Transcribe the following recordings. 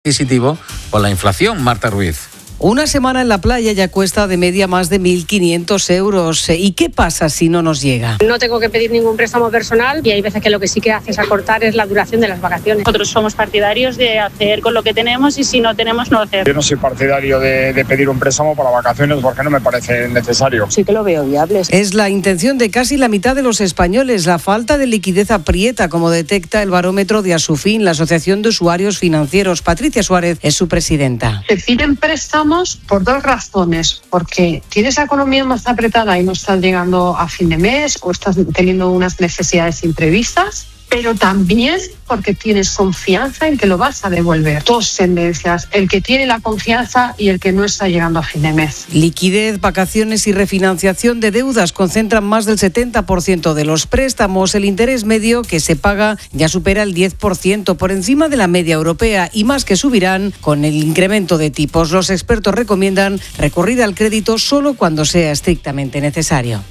adquisitivo por la inflación. Marta Ruiz. Una semana en la playa ya cuesta de media más de 1.500 euros. ¿Y qué pasa si no nos llega? No tengo que pedir ningún préstamo personal y hay veces que lo que sí que hace es acortar es la duración de las vacaciones. Nosotros somos partidarios de hacer con lo que tenemos y si no tenemos, no hacer. Yo no soy partidario de pedir un préstamo para vacaciones porque no me parece necesario. Sí que lo veo viable. Es la intención de casi la mitad de los españoles. La falta de liquidez aprieta, como detecta el barómetro de Asufin, la Asociación de Usuarios Financieros. Patricia Suárez es su presidenta. Se piden préstamos por dos razones, porque tienes la economía más apretada y no estás llegando a fin de mes o estás teniendo unas necesidades imprevistas, pero también porque tienes confianza en que lo vas a devolver. Dos tendencias, el que tiene la confianza y el que no está llegando a fin de mes. Liquidez, vacaciones y refinanciación de deudas concentran más del 70% de los préstamos. El interés medio que se paga ya supera el 10%, por encima de la media europea, y más que subirán con el incremento de tipos. Los expertos recomiendan recurrir al crédito solo cuando sea estrictamente necesario.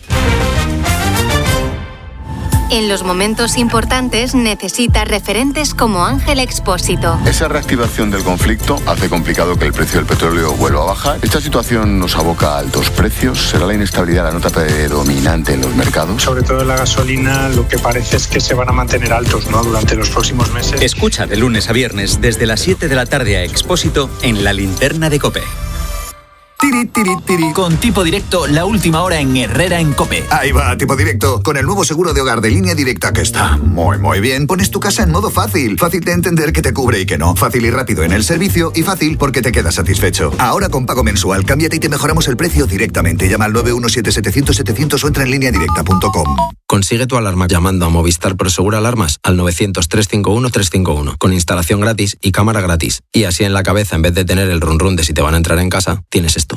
En los momentos importantes necesita referentes como Ángel Expósito. Esa reactivación del conflicto hace complicado que el precio del petróleo vuelva a bajar. Esta situación nos aboca a altos precios. ¿Será la inestabilidad la nota predominante en los mercados? Sobre todo en la gasolina, lo que parece es que se van a mantener altos, ¿no?, durante los próximos meses. Escucha de lunes a viernes desde las 7 de la tarde a Expósito en La Linterna de COPE. Tiri, tiri, tiri. Con Tipo Directo, la última hora en Herrera en COPE. Ahí va, Tipo Directo, con el nuevo seguro de hogar de Línea Directa, que está muy bien. Pones tu casa en modo fácil. Fácil de entender que te cubre y que no. Fácil y rápido en el servicio y fácil porque te quedas satisfecho. Ahora con pago mensual, cámbiate y te mejoramos el precio directamente. Llama al 917-700-700 o entra en lineadirecta.com. Consigue tu alarma llamando a Movistar Prosegur Alarmas al 900-351-351 con instalación gratis y cámara gratis. Y así en la cabeza, en vez de tener el run run de si te van a entrar en casa, tienes esto.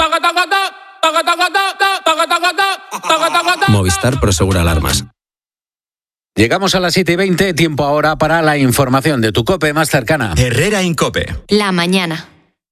Movistar Prosegur Alarmas. Llegamos a las 7:20, tiempo ahora para la información de tu COPE más cercana. Herrera en COPE. La mañana.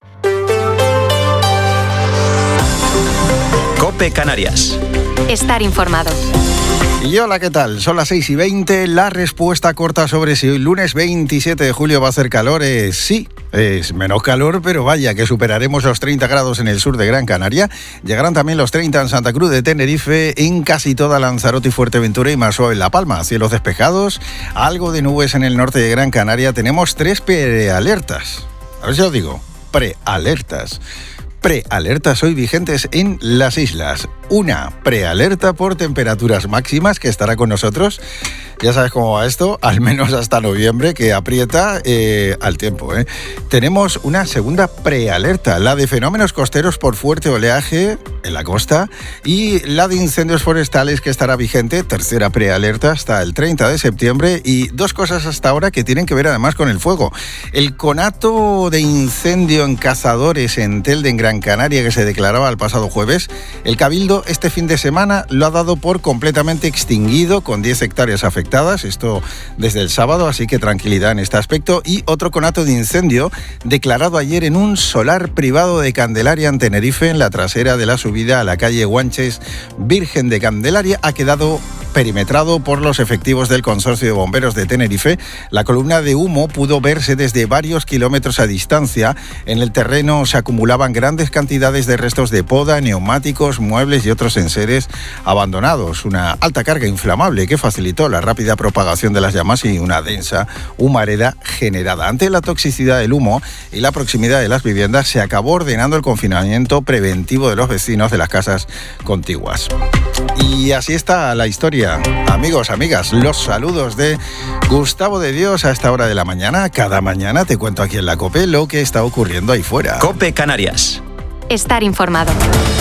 COPE Canarias. Estar informado. Y hola, ¿qué tal? Son las 6:20. La respuesta corta sobre si hoy lunes 27 de julio va a hacer calor es sí. Es menos calor, pero vaya que superaremos los 30 grados en el sur de Gran Canaria. Llegarán también los 30 en Santa Cruz de Tenerife, en casi toda Lanzarote y Fuerteventura y más suave en La Palma. Cielos despejados, algo de nubes en el norte de Gran Canaria. Tenemos 3 prealertas. A ver si os digo, prealertas. Prealertas hoy vigentes en las islas. Una prealerta por temperaturas máximas que estará con nosotros. Ya sabes cómo va esto, al menos hasta noviembre, que aprieta al tiempo. Tenemos una segunda prealerta, la de fenómenos costeros por fuerte oleaje en la costa y la de incendios forestales que estará vigente, tercera prealerta hasta el 30 de septiembre. Y 2 cosas hasta ahora que tienen que ver además con el fuego. El conato de incendio en cazadores en Telde, en Gran Canaria, que se declaraba el pasado jueves, el Cabildo este fin de semana lo ha dado por completamente extinguido, con 10 hectáreas afectadas, esto desde el sábado, así que tranquilidad en este aspecto. Y otro conato de incendio declarado ayer en un solar privado de Candelaria en Tenerife, en la trasera de la subida a la calle Guanches Virgen de Candelaria, ha quedado perimetrado por los efectivos del Consorcio de Bomberos de Tenerife. La columna de humo pudo verse desde varios kilómetros a distancia. En el terreno se acumulaban grandes cantidades de restos de poda, neumáticos, muebles y otros enseres abandonados. Una alta carga inflamable que facilitó la rápida propagación de las llamas y una densa humareda generada. Ante la toxicidad del humo y la proximidad de las viviendas, se acabó ordenando el confinamiento preventivo de los vecinos de las casas contiguas. Y así está la historia. Amigos, amigas, los saludos de Gustavo de Dios a esta hora de la mañana. Cada mañana te cuento aquí en la COPE lo que está ocurriendo ahí fuera. COPE Canarias. Estar informado.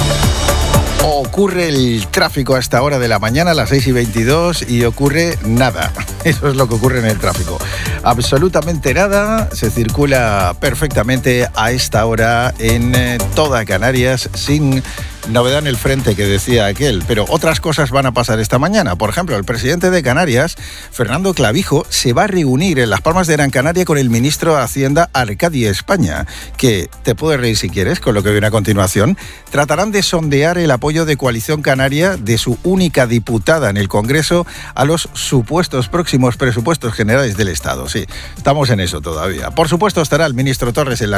Ocurre el tráfico a esta hora de la mañana, a las 6:22, y ocurre nada. Eso es lo que ocurre en el tráfico. Absolutamente nada. Se circula perfectamente a esta hora en toda Canarias, sin novedad en el frente que decía aquel. Pero otras cosas van a pasar esta mañana. Por ejemplo, el presidente de Canarias, Fernando Clavijo, se va a reunir en Las Palmas de Gran Canaria con el ministro de Hacienda, Arcadi España, que te puedes reír si quieres con lo que viene a continuación. Tratarán de sondear el apoyo de Coalición Canaria, de su única diputada en el Congreso, a los supuestos próximos presupuestos generales del Estado. Sí, estamos en eso todavía. Por supuesto, estará el ministro Torres en la